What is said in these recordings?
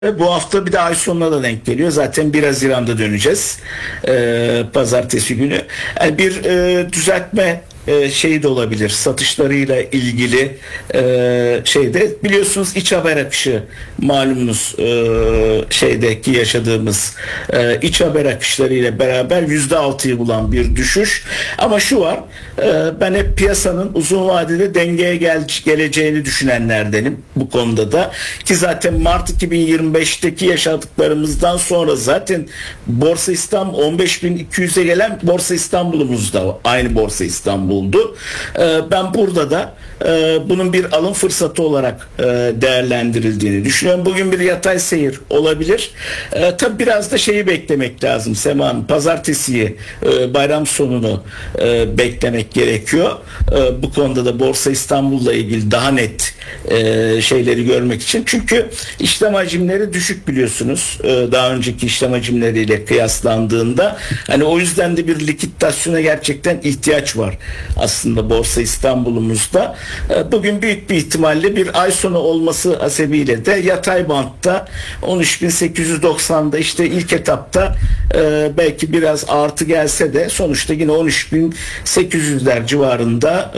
Bu hafta bir de ay sonuna da denk geliyor. Zaten 1 Haziran'da döneceğiz. Pazartesi günü. Yani bir düzeltme şey de olabilir. Satışlarıyla ilgili şeyde biliyorsunuz iç haber akışı malumunuz şeydeki yaşadığımız iç haber akışlarıyla beraber %6'yı bulan bir düşüş. Ama şu var, ben hep piyasanın uzun vadede dengeye geleceğini düşünenlerdenim bu konuda da. Ki zaten Mart 2025'teki yaşadıklarımızdan sonra zaten Borsa İstanbul 15.200'e gelen Borsa İstanbul'umuz da aynı Borsa İstanbul'du. Ben burada da bunun bir alım fırsatı olarak değerlendirildiğini düşünüyorum. Bugün bir yatay seyir olabilir. Tabi biraz da şeyi beklemek lazım Sema'nın. Pazartesiyi, bayram sonunu beklemek gerekiyor. Bu konuda da Borsa İstanbul'la ilgili daha net şeyleri görmek için. Çünkü işlem hacimleri düşük biliyorsunuz. Daha önceki işlem hacimleriyle kıyaslandığında. Hani o yüzden de bir likidasyona gerçekten ihtiyaç var aslında Borsa İstanbul'umuzda. Bugün büyük bir ihtimalle bir ay sonu olması hasebiyle de yatay bantta 13.890'da işte ilk etapta belki biraz artı gelse de sonuçta yine 13.800'ler civarında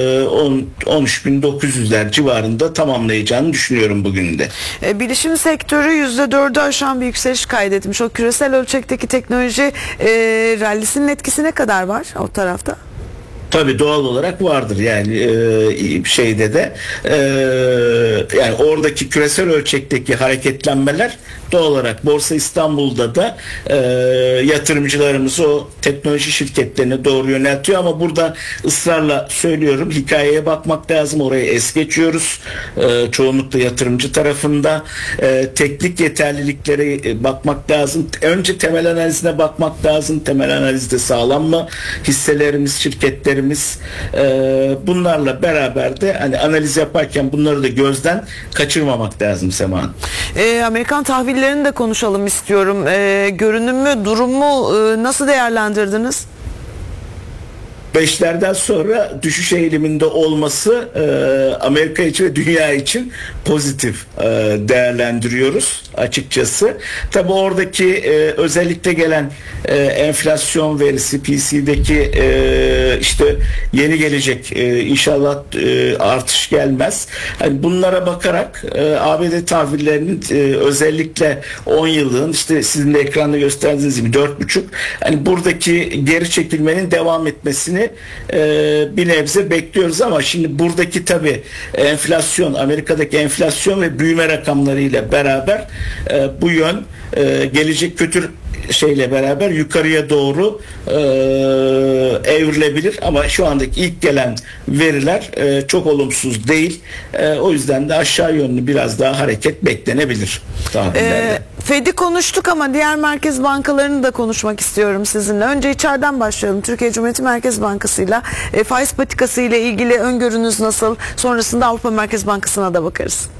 13.900'ler civarında tamamlayacağını düşünüyorum bugün de. Bilişim sektörü %4'ü aşan bir yükseliş kaydetmiş. O küresel ölçekteki teknoloji rallisinin etkisi ne kadar var o tarafta? Tabii doğal olarak vardır yani şeyde de yani oradaki küresel ölçekteki hareketlenmeler doğal olarak Borsa İstanbul'da da yatırımcılarımızı o teknoloji şirketlerine doğru yöneltiyor ama burada ısrarla söylüyorum hikayeye bakmak lazım, oraya es geçiyoruz çoğunlukla yatırımcı tarafında teknik yeterliliklere bakmak lazım, önce temel analizine bakmak lazım, temel analizde sağlam mı hisselerimiz, şirketlerimiz, bunlarla beraber de hani analiz yaparken bunları da gözden kaçırmamak lazım Sema. Amerikan tahvillerini de konuşalım istiyorum. Görünümü, durumu nasıl değerlendirdiniz? Beşlerden sonra düşüş eğiliminde olması Amerika için ve dünya için pozitif değerlendiriyoruz açıkçası. Tabi oradaki özellikle gelen enflasyon verisi PC'deki işte yeni gelecek inşallah artış gelmez. Yani bunlara bakarak ABD tahvillerinin özellikle 10 yılın işte sizin de ekranda gösterdiğiniz gibi 4,5 hani buradaki geri çekilmenin devam etmesini bir nebze bekliyoruz ama şimdi buradaki tabi enflasyon, Amerika'daki enflasyon ve büyüme rakamlarıyla beraber bu yön gelecek kötü şeyle beraber yukarıya doğru evrilebilir ama şu andaki ilk gelen veriler çok olumsuz değil. O yüzden de aşağı yönlü biraz daha hareket beklenebilir. Fed'i konuştuk ama diğer merkez bankalarını da konuşmak istiyorum sizinle. Önce içeriden başlayalım. Türkiye Cumhuriyeti Merkez Bankası'yla faiz patikası ile ilgili öngörünüz nasıl? Sonrasında Avrupa Merkez Bankası'na da bakarız.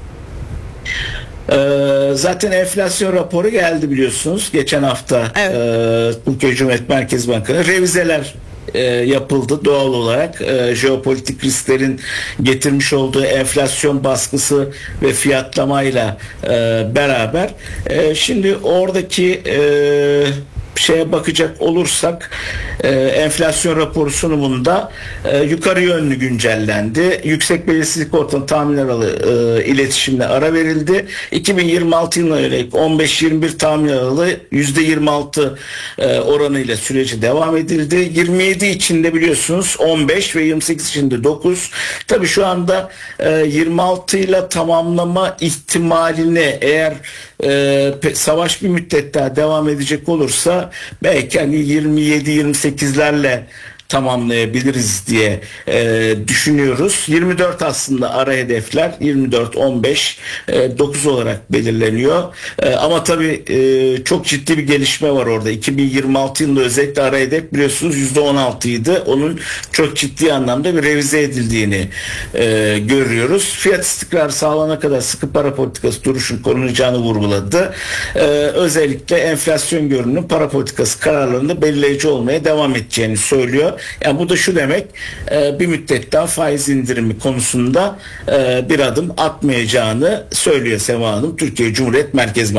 Zaten enflasyon raporu geldi biliyorsunuz. Geçen hafta evet. Türkiye Cumhuriyet Merkez Bankası revizeler yapıldı doğal olarak jeopolitik risklerin getirmiş olduğu enflasyon baskısı ve fiyatlamayla beraber şimdi oradaki şeye bakacak olursak enflasyon raporu sunumunda yukarı yönlü güncellendi. Yüksek belirsizlik ortamı tahmin aralığı iletişimle ara verildi. 2026 yılına yönelik 15-21 tahmin aralığı %26 oranıyla süreci devam edildi. 27 içinde biliyorsunuz 15 ve 28 içinde 9. Tabii şu anda 26 ile tamamlama ihtimaline eğer savaş bir müddet daha devam edecek olursa belki hani 27-28'lerle tamamlayabiliriz diye düşünüyoruz. 24 aslında ara hedefler 24, 15, 9 olarak belirleniyor. Ama tabii çok ciddi bir gelişme var orada. 2026 yılında özellikle ara hedef biliyorsunuz %16 idi. Onun çok ciddi anlamda bir revize edildiğini görüyoruz. Fiyat istikrarı sağlanana kadar sıkı para politikası duruşun korunacağını vurguladı. Özellikle enflasyon görünümü para politikası kararlarında belirleyici olmaya devam edeceğini söylüyor. Yani bu da şu demek, bir müddet daha faiz indirimi konusunda bir adım atmayacağını söylüyor Sema Hanım, Türkiye Cumhuriyet Merkez Bankası.